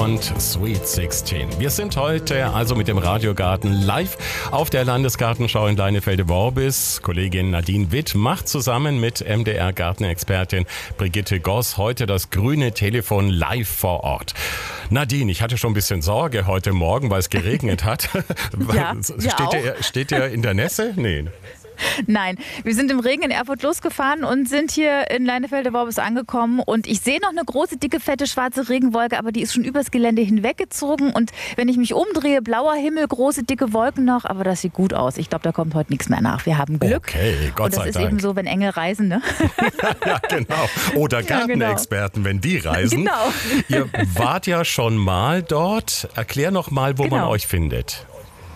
und Sweet 16. Wir sind heute also mit dem Radiogarten live auf der Landesgartenschau in Leinefelde-Worbis. Kollegin Nadine Witt macht zusammen mit MDR-Gartenexpertin Brigitte Goss heute das grüne Telefon live vor Ort. Nadine, ich hatte schon ein bisschen Sorge heute Morgen, weil es geregnet hat. Ja, steht ihr in der Nässe? Nee. Nein, wir sind im Regen in Erfurt losgefahren und sind hier in Leinefelde-Worbis angekommen. Und ich sehe noch eine große, dicke, fette, schwarze Regenwolke, aber die ist schon übers Gelände hinweggezogen. Und wenn ich mich umdrehe, blauer Himmel, große, dicke Wolken noch. Aber das sieht gut aus. Ich glaube, da kommt heute nichts mehr nach. Wir haben Glück. Okay, Gott sei Dank. Und das ist eben so, wenn Engel reisen, ne? Ja, genau. Oder Gartenexperten, wenn die reisen. Genau. Ihr wart ja schon mal dort. Erklär noch mal, wo man Genau. euch findet.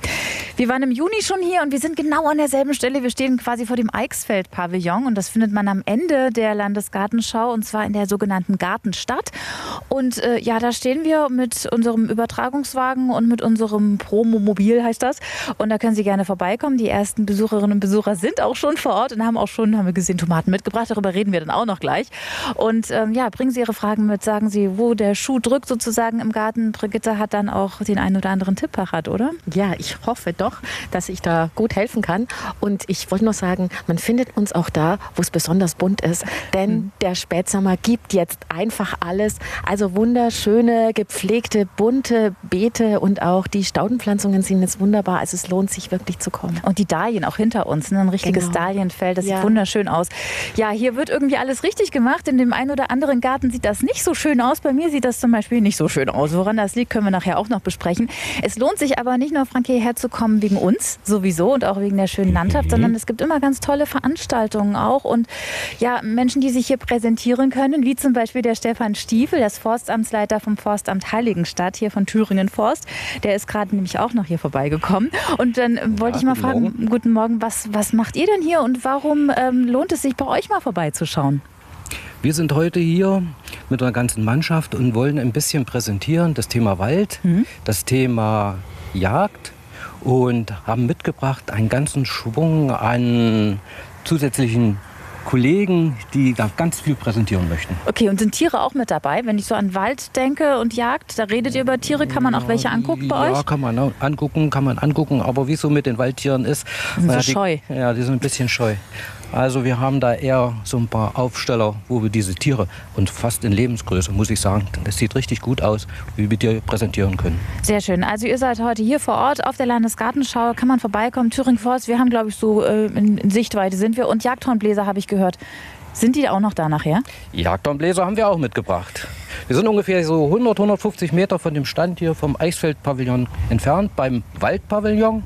Wir waren im Juni schon hier und wir sind genau an derselben Stelle. Wir stehen quasi vor dem Eichsfeld-Pavillon und das findet man am Ende der Landesgartenschau und zwar in der sogenannten Gartenstadt. Und da stehen wir mit unserem Übertragungswagen und mit unserem Promomobil, heißt das. Und da können Sie gerne vorbeikommen. Die ersten Besucherinnen und Besucher sind auch schon vor Ort und haben wir gesehen, Tomaten mitgebracht. Darüber reden wir dann auch noch gleich. Und bringen Sie Ihre Fragen mit, sagen Sie, wo der Schuh drückt sozusagen im Garten. Brigitte hat dann auch den einen oder anderen Tipp parat, oder? Ja, ich hoffe doch, dass ich da gut helfen kann. Und ich wollte nur sagen, man findet uns auch da, wo es besonders bunt ist. Denn der Spätsommer gibt jetzt einfach alles. Also wunderschöne, gepflegte, bunte Beete und auch die Staudenpflanzungen sind jetzt wunderbar. Also es lohnt sich wirklich zu kommen. Und die Dahlien auch hinter uns, ne? Ein richtiges Genau. Dahlienfeld, das Ja. sieht wunderschön aus. Ja, hier wird irgendwie alles richtig gemacht. In dem einen oder anderen Garten sieht das nicht so schön aus. Bei mir sieht das zum Beispiel nicht so schön aus. Woran das liegt, können wir nachher auch noch besprechen. Es lohnt sich aber nicht nur, Frank, hierher zu kommen wegen uns sowieso und auch wegen der schönen Landschaft, sondern es gibt immer ganz tolle Veranstaltungen auch und ja, Menschen, die sich hier präsentieren können, wie zum Beispiel der Stefan Stiefel, das Forstamtsleiter vom Forstamt Heiligenstadt hier von Thüringen Forst. Der ist gerade nämlich auch noch hier vorbeigekommen. Und dann wollte ich mal fragen, guten Morgen, was macht ihr denn hier und warum lohnt es sich bei euch mal vorbeizuschauen? Wir sind heute hier mit einer ganzen Mannschaft und wollen ein bisschen präsentieren das Thema Wald, das Thema Jagd und haben mitgebracht einen ganzen Schwung an zusätzlichen Kollegen, die da ganz viel präsentieren möchten. Okay, und sind Tiere auch mit dabei? Wenn ich so an Wald denke und Jagd, da redet ihr über Tiere, kann man auch welche angucken bei euch? Ja, kann man angucken, aber wie es so mit den Waldtieren ist. Die sind so scheu. Ja, die sind ein bisschen scheu. Also wir haben da eher so ein paar Aufsteller, wo wir diese Tiere und fast in Lebensgröße, muss ich sagen, das sieht richtig gut aus, wie wir dir präsentieren können. Sehr schön. Also ihr seid heute hier vor Ort auf der Landesgartenschau, kann man vorbeikommen, Thüringen Forst. Wir haben, glaube ich, so in Sichtweite sind wir und Jagdhornbläser habe ich gehört. Sind die auch noch da nachher? Jagdhornbläser haben wir auch mitgebracht. Wir sind ungefähr so 150 Meter von dem Stand hier vom Eichsfeld-Pavillon entfernt, beim Waldpavillon.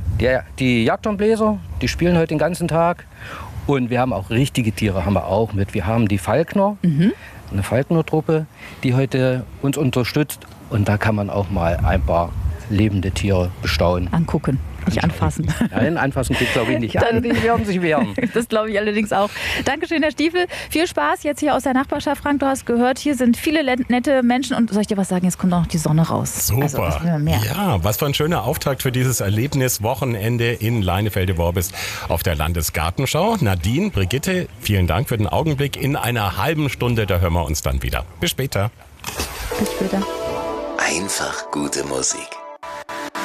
Die Jagdhornbläser, die spielen heute den ganzen Tag. Und wir haben auch richtige Tiere, haben wir auch mit. Wir haben die Falkner, eine Falkner-Truppe, die heute uns unterstützt. Und da kann man auch mal ein paar lebende Tiere bestaunen. Angucken, nicht anfassen. Nein, anfassen geht glaube ich nicht. Die werden sich wehren. Das glaube ich allerdings auch. Dankeschön, Herr Stiefel. Viel Spaß jetzt hier aus der Nachbarschaft. Frank, du hast gehört, hier sind viele nette Menschen. Und soll ich dir was sagen, jetzt kommt auch noch die Sonne raus. Super. Also, was will man mehr? Ja, was für ein schöner Auftakt für dieses Erlebniswochenende in Leinefelde-Worbis auf der Landesgartenschau. Nadine, Brigitte, vielen Dank für den Augenblick. In einer halben Stunde, da hören wir uns dann wieder. Bis später. Bis später. Einfach gute Musik.